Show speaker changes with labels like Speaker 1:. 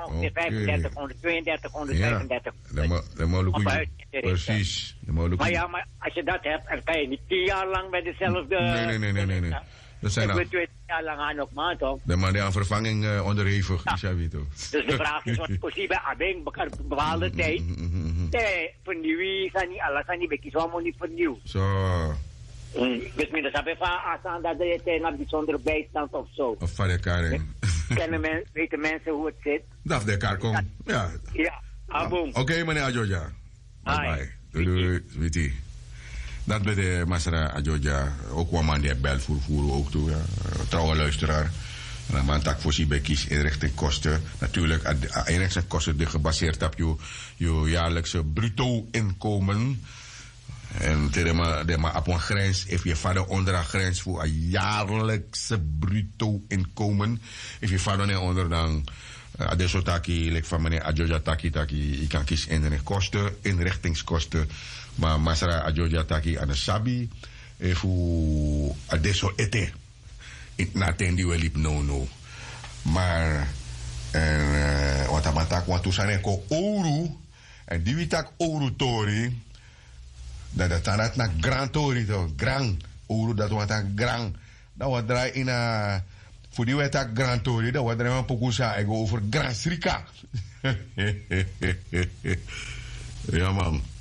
Speaker 1: ongeveer 3500, 3200,
Speaker 2: Ja.
Speaker 1: 3500.
Speaker 2: Precies.
Speaker 1: Maar ja, maar als je dat hebt, dan kan je niet 10 jaar lang bij dezelfde...
Speaker 2: Nee. Dat zijn
Speaker 1: ik wil 2 jaar lang aan op maand, toch?
Speaker 2: de man die aan vervanging onderhevig is, ja, weet je.
Speaker 1: Dus de vraag is, wat precies bij Abeng, een bepaalde tijd. Nee, vernieuwen, alles aan die bekjes, waarom niet vernieuwen?
Speaker 2: Zo.
Speaker 1: Dus men dat even aan dat je tegen bijzondere bijstand of zo.
Speaker 2: Of van elkaar.
Speaker 1: Weten mensen hoe het zit?
Speaker 2: Dat de elkaar komt. Ja.
Speaker 1: Ja, aboom.
Speaker 2: Oké, meneer Adjoja. Bye. Doei, sweetie. Dat bij de Masra Adjoja. Ook wat man die belt voor ook toe. Ja. Trouwe luisteraar. En man tak voor zich bij kies inrichtingkosten. Natuurlijk, inrichtingkosten die gebaseerd op je jaarlijkse bruto inkomen. En de maar op een grens, if je vader onder een grens voor een jaarlijkse bruto inkomen. If je vader onder dan adesso taki, like van meneer Adjoja taki, je kan kiezen inrichtingskosten. Maar Masra Adjoja taki aan de sabi, voor adesso ete. Naten die wel liep no. Maar, wat amatak, want toen zijn ko ouro, en die witak ouro tori. Dat tanat na grand tori toch, grand ouro dat wat aan grand. Dat wat draai in a voor die wet grand tori, dat wat draai een pokusa ego over grand srika. Ja man.